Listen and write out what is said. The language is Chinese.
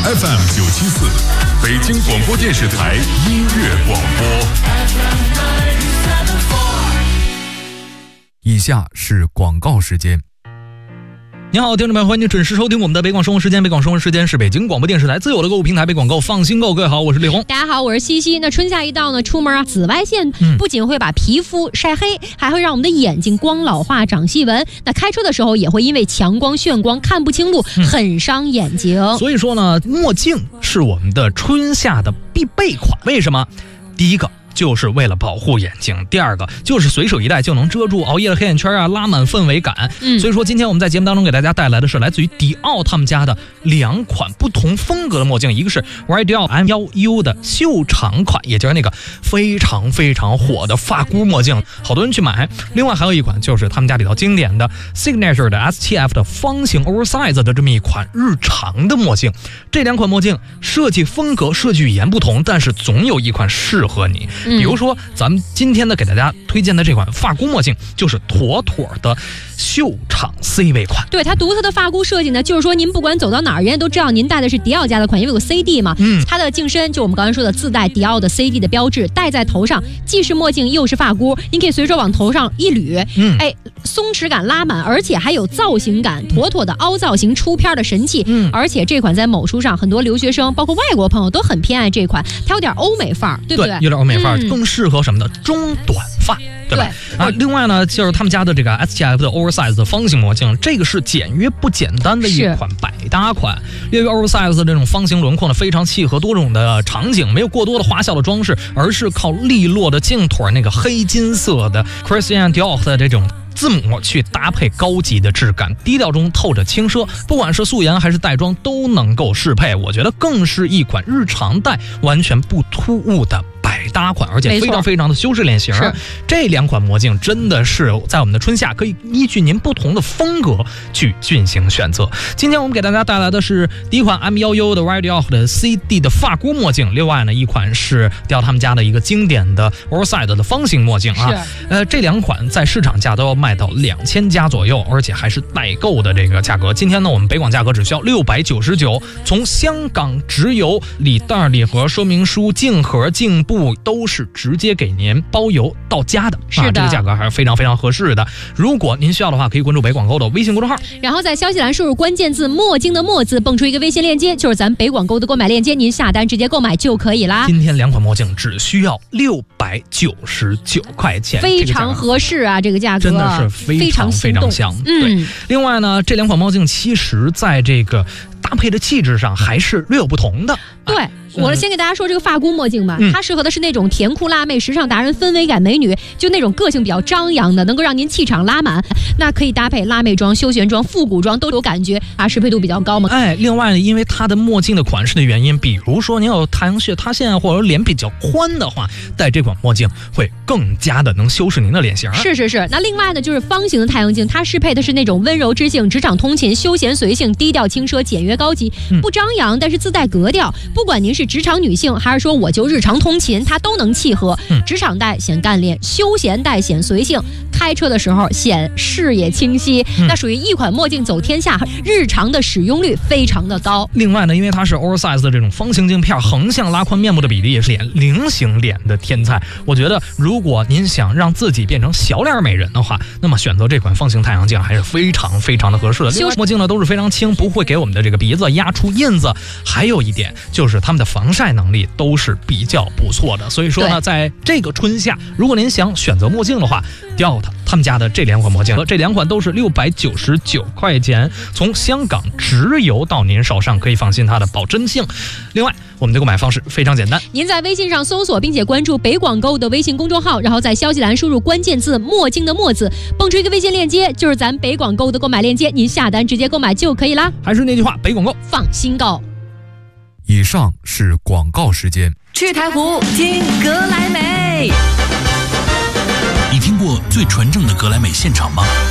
FM974，北京广播电视台音乐广播。 以下是广告时间。您好，听众朋友，欢迎您准时收听我们的北广生活时间。北广生活时间是北京广播电视台自有的购物平台北广购，放心购。各位好，我是李红。 大家好，我是西西。那春夏一到呢，出门紫外线不仅会把皮肤晒黑，还会让我们的眼睛光老化、长细纹。那开车的时候也会因为强光、眩光看不清路，很伤眼睛。 所以说呢，墨镜是我们的春夏的必备款。为什么？第一个就是为了保护眼睛，第二个就是随手一戴就能遮住熬夜的黑眼圈啊，拉满氛围感。所以说今天我们在节目当中给大家带来的是来自于迪奥他们家的两款不同风格的墨镜，一个是 Radial M11U 的袖长款，也就是那个非常非常火的发箍墨镜，好多人去买。另外还有一款就是他们家里头经典的 Signature 的 STF 的方形 oversize 的这么一款日常的墨镜。这两款墨镜设计风格、设计语言不同，但是总有一款适合你。比如说咱们今天的给大家推荐的这款发箍墨镜就是妥妥的袖长 C 位款。 对，它独特的发箍设计呢，就是说您不管走到哪儿，人家都知道您戴的是迪奥家的款，因为有 CD 嘛。它的镜身就我们刚才说的自带迪奥的 CD 的标志，戴在头上既是墨镜又是发箍，您可以随手往头上一捋，松弛感拉满，而且还有造型感，妥妥的凹造型出片的神器。而且这款在某书上很多留学生包括外国朋友都很偏爱这款，它有点欧美范儿，对不对？ 有点欧美范儿，更适合什么的中短发，对吧？另外呢，就是他们家的这个 STF 的 oversize 的方形墨镜，这个是简约不简单的一款百搭款。略微 oversize 的这种方形轮廓呢，非常契合多种的场景，没有过多的花哨的装饰，而是靠利落的镜腿那个黑金色的 Christian Dior 的这种字母去搭配高级的质感，低调中透着轻奢，不管是素颜还是带妆都能够适配。我觉得更是一款日常戴完全不突兀的百搭款，而且非常非常的修饰脸型。这两款墨镜真的是在我们的春夏可以依据您不同的风格去进行选择。今天我们给大家带来的是第一款 M11U 的 Radial 的 CD 的发箍墨镜，另外呢一款是迪奥他们家的一个经典的 oversize 的方形墨镜啊。这两款在市场价都要卖到2000加左右，而且还是代购的这个价格。今天呢我们北广价格只需要699，从香港直邮，礼袋、礼盒、说明书、镜盒、镜布都是直接给您包邮到家的。是的，这个价格还是非常非常合适的。如果您需要的话，可以关注北广购的微信公众号， 然后在消息栏输入关键字墨镜的墨字，蹦出一个微信链接，就是咱北广购的购买链接，您下单直接购买就可以啦。 今天两款墨镜只需要699块钱， 非常合适啊，这个价格真的是非常非常香。对，另外呢，这两款墨镜其实在这个搭配的气质上还是略有不同的。 对，我先给大家说这个发箍墨镜吧，它适合的是那种甜酷辣妹、时尚达人、氛围感美女，就那种个性比较张扬的，能够让您气场拉满。那可以搭配辣妹装、休闲装、复古装都有感觉啊，适配度比较高嘛。 另外呢，因为它的墨镜的款式的原因，比如说您有太阳穴塌陷或者脸比较宽的话，戴这款墨镜会更加的能修饰您的脸型。 是。那另外呢，就是方形的太阳镜，它适配的是那种温柔知性、职场通勤、休闲随性、低调轻奢、简约高级，不张扬，但是自带格调。不管您是职场女性，还是说我就日常通勤，它都能契合。职场戴显干练，休闲戴显随性，开车的时候显视野清晰。那属于一款墨镜走天下，日常的使用率非常的高。 另外呢，因为它是 oversize 的这种方形镜片，横向拉宽面部的比例也是菱形脸的天才。我觉得如果您想让自己变成小脸美人的话，那么选择这款方形太阳镜还是非常非常的合适的。另外墨镜呢都是非常轻，不会给我们的这个鼻子压出印子。还有一点就是它们的防晒能力都是比较不错的。所以说呢，在这个春夏，如果您想选择墨镜的话，迪奥他们家的这两款墨镜，这两款都是699块钱，从香港直邮到您手上，可以放心它的保真性。另外我们的购买方式非常简单， 您在微信上搜索并且关注北广购的微信公众号，然后在消息栏输入关键字墨镜的墨字，蹦出一个微信链接，就是咱北广购的购买链接，您下单直接购买就可以啦。 还是那句话，北广购放心购。 以上是广告时间。 去台湖听格莱美。 你听过最纯正的格莱美现场吗？